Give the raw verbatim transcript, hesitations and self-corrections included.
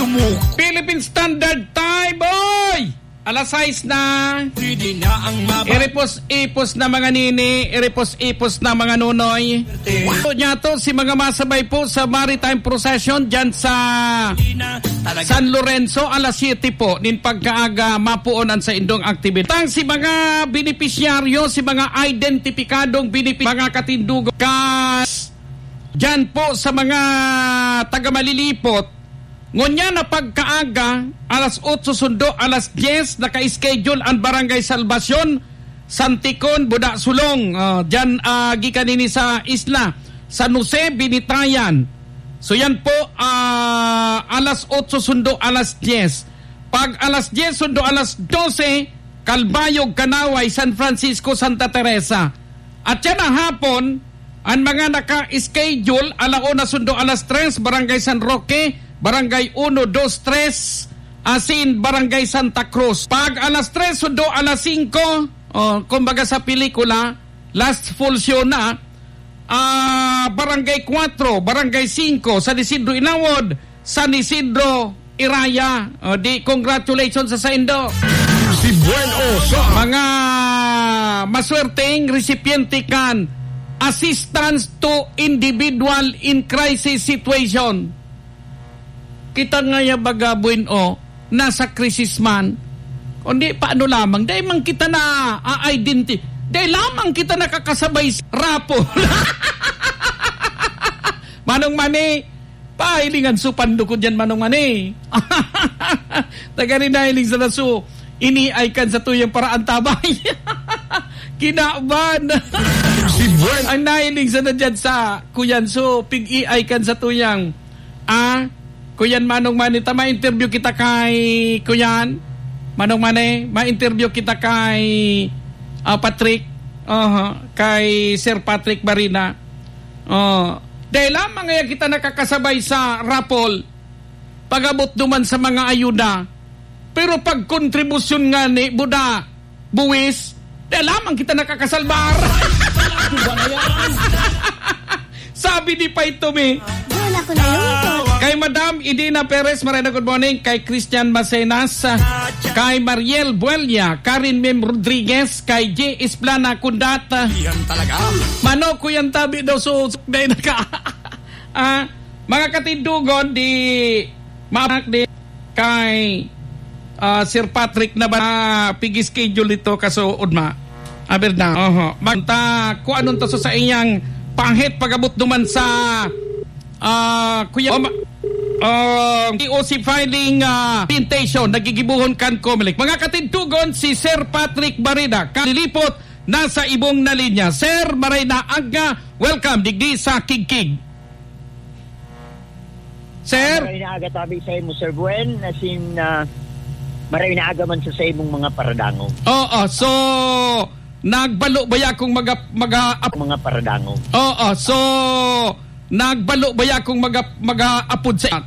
Amok. Philippine Standard Time, boy! Alas sais na. Pwede na ang mabang. Iripos-ipos na mga nini, iripos-ipos na mga nunoy. Ito niya to, si mga masabay po sa maritime procession dyan sa San Lorenzo, alas siyete po. Nin pagkaaga, mapuonan sa indong aktibidad. Tang si mga benepisyaryo, si mga identifikadong benepisyaryo, mga katindugo, kas, dyan po sa mga taga-malilipot. Ngunya na pagkaaga, alas otso sundo, alas diyes, naka-schedule ang Barangay Salvacion, Santikon, Buda Sulong. Uh, Diyan uh, gikanini sa isla, San Jose, Binitayan. So yan po, uh, alas otso sundo, alas diyes. Pag alas diyes sundo, alas dose, Calbayog, Kanaway, San Francisco, Santa Teresa. At yan ang hapon, ang mga naka-schedule, alauna sundo, alas tres, Barangay San Roque, Barangay one, two, three, asin Barangay Santa Cruz. Pag alas tres, sundo alas cinco, oh, kumbaga sa pelikula, last full show na, uh, Barangay four, Barangay five, San Isidro Inawod, San Isidro Iraya. Oh, di congratulations sa Saindo. Si Buen Osa. Mga maswerteng recipiente kan assistance to individual in crisis situation. Kita nga ya baga Bueno, nasa crisis man. Kundi paano lamang, dahil man kita na a-identity. Dahil lamang kita nakakasabay sa rapo. Manong Mani, pahilingan su pando ko dyan Manong Mani. Tagarin na hiling sa nasu, iniaikan sa tuyang paraan tabay. Kinaban. Ang nahiling sa na dyan sa kuyan su, pig-iaikan sa tuyang, ah, Kuyan Manong Mani, ta ma-interview kita kay Kuyan Manong Mani, ma-interview kita kay uh, Patrick, uh, kay Sir Patrick Barina. Uh, dahil lamang ngayon kita nakakasabay sa rapol, pag-abot duman sa mga ayuda. Pero pag kontribusyon nga ni Buda, buwis, dahil lamang kita nakakasalbar. Sabi ni Paitome. Wala ko na yun. Kay Madam Idina Perez, marina good morning. Kay Christian Macenas, kay Mariel Buelia, Karin Mem Rodriguez, kay J. Isplana Kundata. Yan talaga. Mano ko yan tabi daw so day na ka. ah, mga katindugon di maanak di kay uh, Sir Patrick na ba uh, pigi-schedule ito kaso udma. Aber na. Oho. Magta ko anong taso sa iyang pangit pagabot duman sa uh, kuya um, uh, O C filing uh, pintation nagigibuhon kan Comelec. Mga katintugon si Sir Patrick Barina kalilipot nasa ibong na linya. Sir Marina Aga, welcome digdi sa Kigkig. Sir Maray na aga tabi sa imo Sir Buen asin uh, maray na aga man sa sa imong mga paradango. Oo, so nagbalo ba ya kung maga maga mga paradango. Oo, so nagbalo ba ya kung maga maga-apod sa